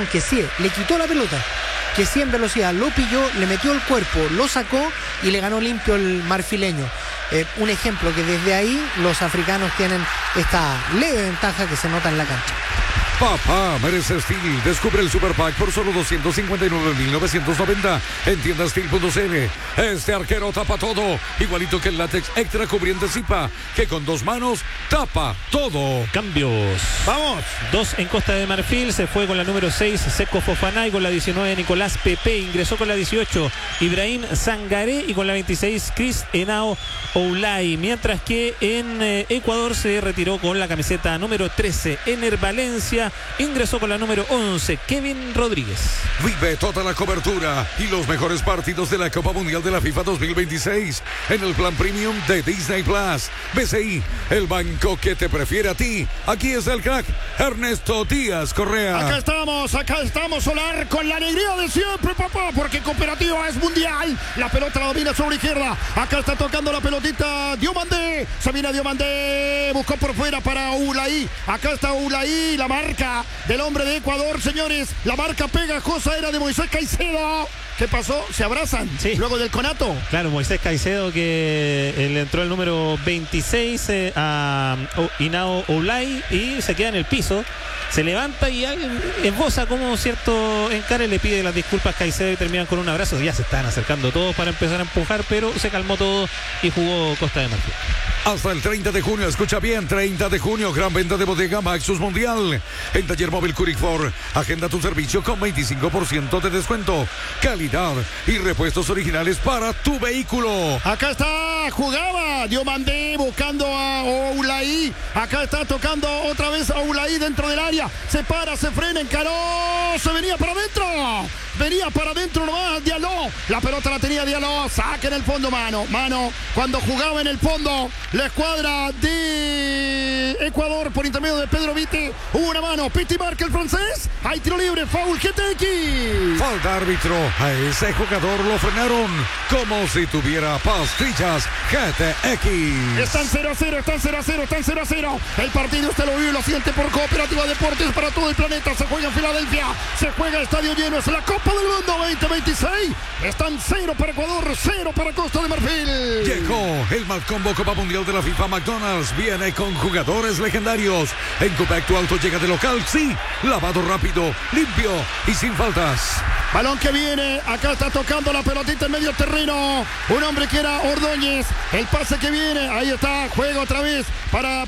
con Kessie, le quitó la pelota. Kessie en velocidad lo pilló, le metió el cuerpo, lo sacó y le ganó limpio el marfileño. Un ejemplo que desde ahí los africanos tienen esta leve ventaja que se nota en la cancha. Papá merece Steel. Descubre el Super Pack por solo 259.990 en tiendasteel.cl. Este arquero tapa todo, igualito que el látex extra cubriente Zipa, que con 2 manos tapa todo. Cambios. Vamos. 2 en Costa de Marfil. Se fue con la número 6 Seco Fofana, y con la 19 Nicolás Pepe. Ingresó con la 18 Ibrahim Sangaré, y con la 26 Chris Henao Oulay. Mientras que en Ecuador se retiró con la camiseta número 13 Ener Valencia. Ingresó con la número 11 Kevin Rodríguez. Vive toda la cobertura y los mejores partidos de la Copa Mundial de la FIFA 2026 en el plan premium de Disney Plus. BCI, el banco que te prefiere a ti. Aquí es el crack Ernesto Díaz Correa. Acá estamos, Solar, con la alegría de siempre, papá, porque Cooperativa es mundial. La pelota la domina sobre la izquierda. Acá está tocando la pelotita Diomandé. Se viene Diomandé, buscó por fuera para Oulay. Acá está Oulay, la marca del hombre de Ecuador, señores. La marca pegajosa era de Moisés Caicedo. ¿Qué pasó? ¿Se abrazan? Sí. Luego del conato. Claro, Moisés Caicedo, que le entró el número 26 a Henao Oulay, y se queda en el piso. Se levanta y esboza como cierto encare, le pide las disculpas a Caicedo y terminan con un abrazo. Ya se están acercando todos para empezar a empujar, pero se calmó todo y jugó Costa de Marfil. Hasta el 30 de junio, escucha bien, 30 de junio, gran venta de bodega Maxus Mundial. En Taller Móvil Curic Ford, agenda tu servicio con 25% de descuento, calidad y repuestos originales para tu vehículo. Acá está, jugaba Diomandé buscando a Oulay. Acá está tocando otra vez a Oulay dentro del área. Se para, se frena, encaró, se venía para adentro. Venía para adentro nomás Diallo. La pelota la tenía Diallo. Saca en el fondo, mano. Cuando jugaba en el fondo la escuadra de Ecuador por intermedio de Pedro Vite. Hubo una mano. Piti marca el francés. Hay tiro libre. Foul GTX. Falta árbitro. A ese jugador lo frenaron como si tuviera pastillas GTX. Están 0-0. Están 0-0. El partido usted lo vive y lo siente por Cooperativa Deportes para todo el planeta. Se juega en Filadelfia. Se juega a estadio lleno. Es la Copa del Mundo 2026. Están 0 para Ecuador, 0 para Costa de Marfil. Llegó el Malcombo Copa Mundial de la FIFA. McDonald's viene con jugadores legendarios. En Copec tu auto llega de local, sí. Lavado rápido, limpio y sin faltas. Balón que viene, acá está tocando la pelotita en medio terreno. Un hombre que era Ordóñez. El pase que viene, ahí está, juega otra vez para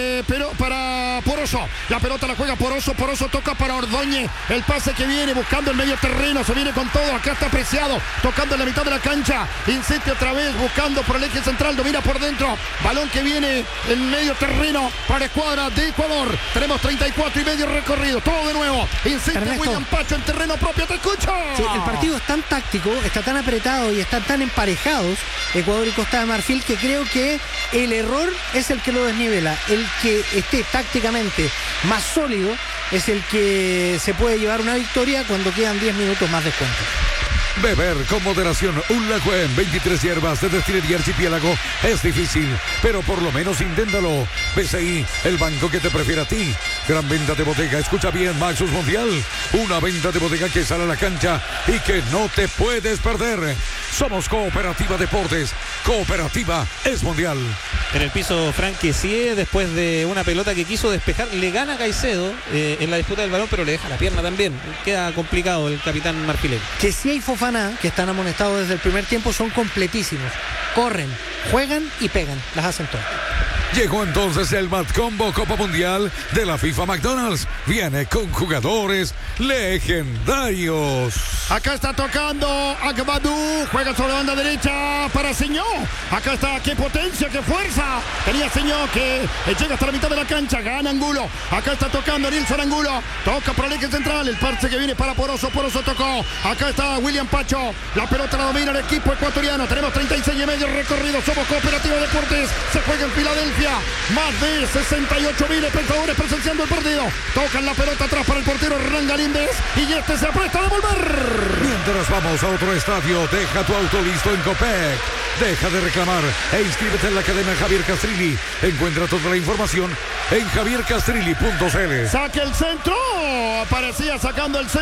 Poroso. La pelota la juega Poroso toca para Ordóñez. El pase que viene buscando el medio terreno, se viene con todo. Acá está Preciado, tocando en la mitad de la cancha. Insiste otra vez, buscando por el eje central, domina por dentro. Balón que viene en medio terreno para escuadra de Ecuador. Tenemos 34 y medio recorrido, todo de nuevo. Insiste Ernesto. William Pacho en terreno propio, te escucho. Sí, el partido es tan táctico, está tan apretado y están tan emparejados Ecuador y Costa de Marfil, que creo que el error es el que lo desnivela. El que esté tácticamente más sólido es el que se puede llevar una victoria cuando quedan 10 minutos más de cuenta. Beber con moderación un Lagüen 23 hierbas de destilería Archipiélago es difícil, pero por lo menos inténtalo. BCI, el banco que te prefiere a ti. Gran venta de bodega, escucha bien, Maxus Mundial. Una venta de bodega que sale a la cancha y que no te puedes perder. Somos Cooperativa Deportes. Cooperativa es mundial. En el piso Frank Kessie, después de una pelota que quiso despejar, le gana a Caicedo en la disputa del balón, pero le deja la pierna también. Queda complicado el capitán marfileño. Kessie y Fofana, que están amonestados desde el primer tiempo, son completísimos. Corren, juegan y pegan. Las hacen todas. Llegó entonces el Matcombo Copa Mundial de la FIFA. McDonald's viene con jugadores legendarios. Acá está tocando Agbadou, juega sobre la banda derecha para Señó. Acá está, qué potencia, qué fuerza. Tenía Señó que llega hasta la mitad de la cancha, gana Angulo. Acá está tocando Nilson Angulo, toca para el eje central, el parche que viene para Poroso tocó. Acá está William Pacho, la pelota la domina el equipo ecuatoriano. Tenemos 36 y medio recorrido, somos Cooperativa Deportes, se juega en Filadelfia. Más de 68.000 espectadores presenciando el partido. Tocan la pelota atrás para el portero Hernán Galíndez y este se apresta a devolver. Mientras vamos a otro estadio, deja tu auto listo en Copec. Deja de reclamar e inscríbete en la Academia Javier Castrilli. Encuentra toda la información en javiercastrilli.cl. Saque el centro. Aparecía sacando el centro.